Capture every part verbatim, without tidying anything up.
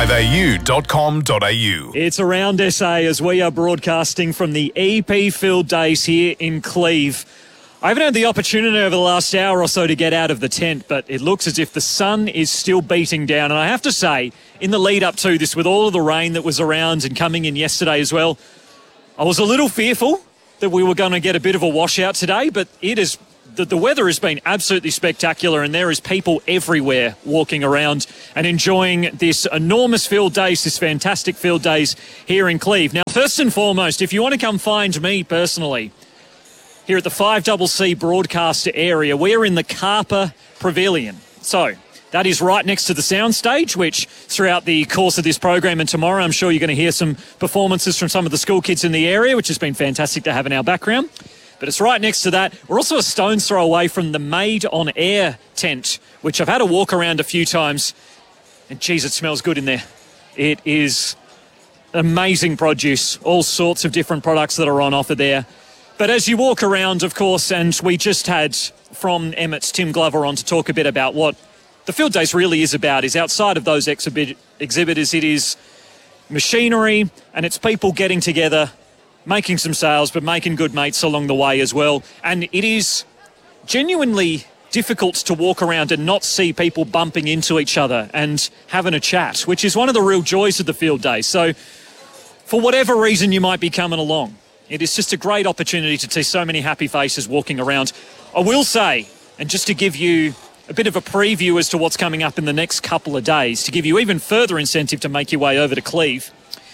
five a u dot com dot a u. It's Around S A as we are broadcasting from the E P Field Days here in Cleve. I haven't had the opportunity over the last hour or so to get out of the tent, but it looks as if the sun is still beating down. And I have to say, in the lead up to this, with all of the rain that was around and coming in yesterday as well, I was a little fearful that we were going to get a bit of a washout today, but it is the, the weather has been absolutely spectacular, and there is people everywhere walking around and enjoying this enormous field days, this fantastic field days here in Cleve. Now, first and foremost, if you want to come find me personally, here at the five C C broadcaster area, we're in the Carper Pavilion. So that is right next to the soundstage, which throughout the course of this program and tomorrow, I'm sure you're going to hear some performances from some of the school kids in the area, which has been fantastic to have in our background. But it's right next to that. We're also a stone's throw away from the Made on Air tent, which I've had a walk around a few times. And geez, it smells good in there. It is amazing produce, all sorts of different products that are on offer there. But as you walk around, of course, and we just had from Emmett's Tim Glover on to talk a bit about what the Field Days really is about, is outside of those exhibit- exhibitors, it is machinery and it's people getting together, making some sales, but making good mates along the way as well. And it is genuinely difficult to walk around and not see people bumping into each other and having a chat, which is one of the real joys of the Field Days. So for whatever reason you might be coming along, it is just a great opportunity to see so many happy faces walking around. I will say, and just to give you a bit of a preview as to what's coming up in the next couple of days, to give you even further incentive to make your way over to Cleve,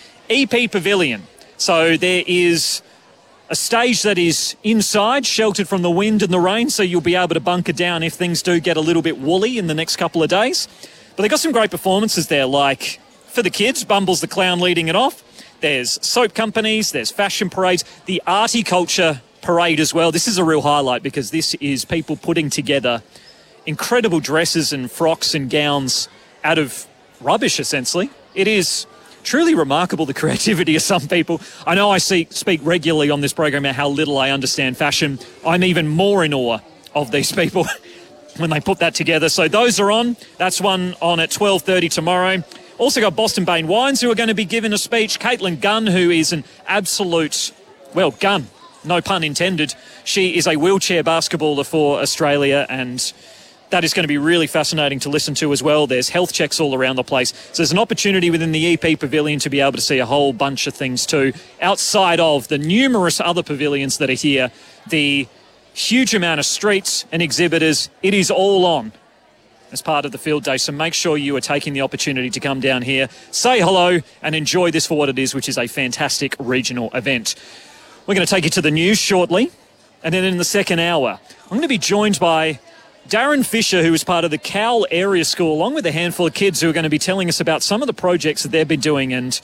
E P Pavilion. So there is a stage that is inside, sheltered from the wind and the rain, so you'll be able to bunker down if things do get a little bit woolly in the next couple of days. But they've got some great performances there, like for the kids, Bumbles the Clown leading it off. There's soap companies, there's fashion parades, the Articulture Parade as well. This is a real highlight because this is people putting together incredible dresses and frocks and gowns out of rubbish, essentially. It is truly remarkable, the creativity of some people. I know I see, speak regularly on this program about how little I understand fashion. I'm even more in awe of these people when they put that together. So those are on. That's one on at twelve thirty tomorrow. Also got Boston Bane Wines, who are going to be giving a speech. Caitlin Gunn, who is an absolute, well, gun, no pun intended. She is a wheelchair basketballer for Australia, and that is going to be really fascinating to listen to as well. There's health checks all around the place. So there's an opportunity within the E P Pavilion to be able to see a whole bunch of things too, outside of the numerous other pavilions that are here. The huge amount of streets and exhibitors, it is all on as part of the field day. So make sure you are taking the opportunity to come down here, say hello and enjoy this for what it is, which is a fantastic regional event. We're going to take you to the news shortly. And then in the second hour, I'm going to be joined by Darren Fisher, who is part of the Cowell Area School, along with a handful of kids who are going to be telling us about some of the projects that they've been doing. And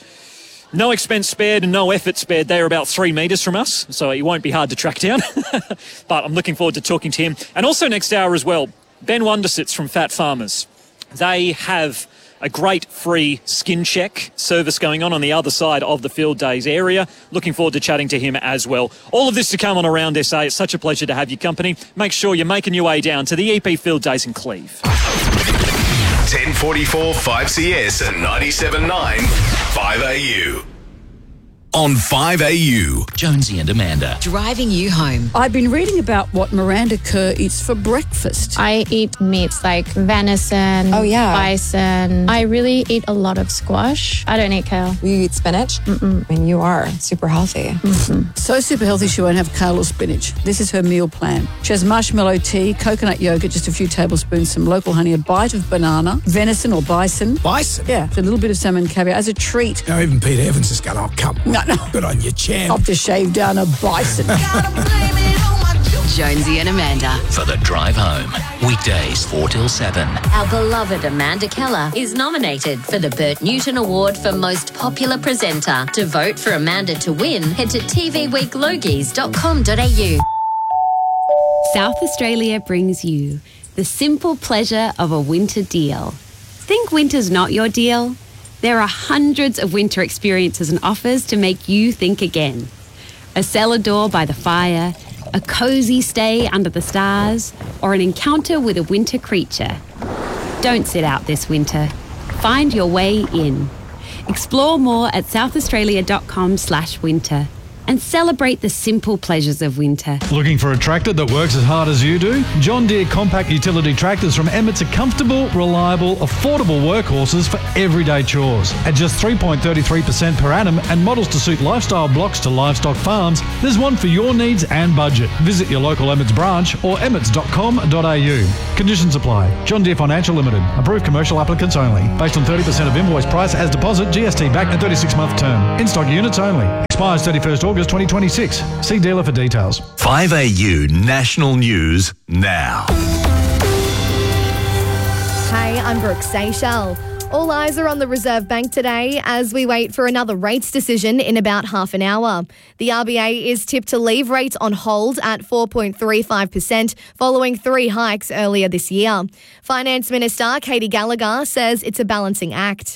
no expense spared and no effort spared. They're about three metres from us, so it won't be hard to track down. But I'm looking forward to talking to him. And also next hour as well, Ben Wondersits from Fat Farmers. They have a great free skin check service going on on the other side of the Field Days area. Looking forward to chatting to him as well. All of this to come on Around S A. It's such a pleasure to have your company. Make sure you're making your way down to the E P Field Days in Cleve. ten forty-four five C S and ninety-seven point nine five A U. On five A U. Jonesy and Amanda. Driving you home. I've been reading about what Miranda Kerr eats for breakfast. I eat meats like venison, oh, yeah. bison. I really eat a lot of squash. I don't eat kale. You eat spinach? Mm-mm. I mean, you are super healthy. Mm-hmm. So super healthy she won't have kale or spinach. This is her meal plan. She has marshmallow tea, coconut yogurt, just a few tablespoons, some local honey, a bite of banana, venison or bison. Bison? Yeah, a little bit of salmon caviar as a treat. Now, even Peter Evans has gone, oh, come on. No, no. Good on your champ. Off to shave down a bison. Jonesy and Amanda. For the drive home. Weekdays four till seven. Our beloved Amanda Keller is nominated for the Bert Newton Award for Most Popular Presenter. To vote for Amanda to win, head to t v week logies dot com dot a u. South Australia brings you the simple pleasure of a winter deal. Think winter's not your deal? There are hundreds of winter experiences and offers to make you think again. A cellar door by the fire, a cosy stay under the stars, or an encounter with a winter creature. Don't sit out this winter. Find your way in. Explore more at southaustralia.com slash winter. And celebrate the simple pleasures of winter. Looking for a tractor that works as hard as you do? John Deere compact utility tractors from Emmett's are comfortable, reliable, affordable workhorses for everyday chores. At just three point three three percent per annum and models to suit lifestyle blocks to livestock farms, there's one for your needs and budget. Visit your local Emmett's branch or emmets dot com dot a u. Conditions apply. John Deere Financial Limited. Approved commercial applicants only. Based on thirty percent of invoice price as deposit, G S T back and thirty-six month term. In-stock units only. Expires thirty-first August twenty twenty-six. See dealer for details. five A U National News now. Hey, I'm Brooke Seychelles. All eyes are on the Reserve Bank today as we wait for another rates decision in about half an hour. The R B A is tipped to leave rates on hold at four point three five percent following three hikes earlier this year. Finance Minister Katie Gallagher says it's a balancing act.